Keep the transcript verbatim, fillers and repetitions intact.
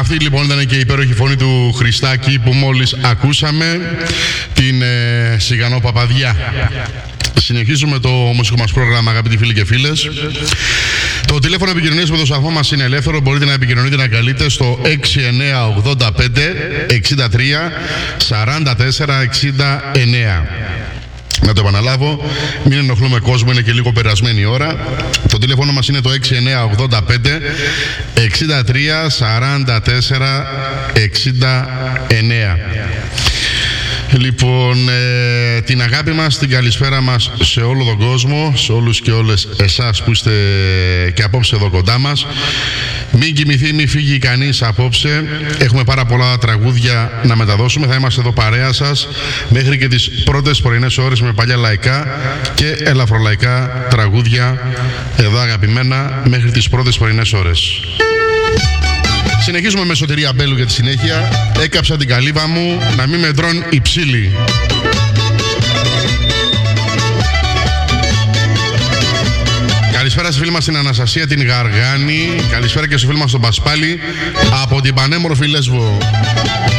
Αυτή λοιπόν ήταν και η υπέροχη φωνή του Χριστάκη που μόλις ακούσαμε, την ε, Σιγανό Παπαδιά. Συνεχίζουμε το μουσικό μας πρόγραμμα, αγαπητοί φίλοι και φίλες. Το τηλέφωνο επικοινωνίας με το σταθμό μας είναι ελεύθερο. Μπορείτε να επικοινωνείτε, να καλείτε στο έξι εννιά ογδόντα πέντε εξήντα τρία σαράντα τέσσερα εξήντα εννιά. Να το επαναλάβω, μην ενοχλούμε κόσμο, είναι και λίγο περασμένη η ώρα. Το τηλέφωνο μας είναι το έξι εννιά ογδόντα πέντε εξήντα τρία σαράντα τέσσερα εξήντα εννιά. Λοιπόν, ε, την αγάπη μας, την καλησπέρα μας σε όλο τον κόσμο, σε όλους και όλες εσάς που είστε και απόψε εδώ κοντά μας. Μην κοιμηθεί, μην φύγει κανείς απόψε. Έχουμε πάρα πολλά τραγούδια να μεταδώσουμε. Θα είμαστε εδώ παρέα σας μέχρι και τις πρώτες πρωινές ώρες με παλιά λαϊκά και ελαφρολαϊκά τραγούδια εδώ αγαπημένα μέχρι τις πρώτες πρωινές ώρες. Συνεχίζουμε με Σωτηρία Μπέλου για τη συνέχεια. Έκαψα την καλύβα μου να μην με τρώνε οι ψήλοι. Καλησπέρα στη φίλη μας στην Αναστασία, την Γαργάνη. Καλησπέρα και στο φίλο μας τον Πασπάλη από την πανέμορφη Λέσβο.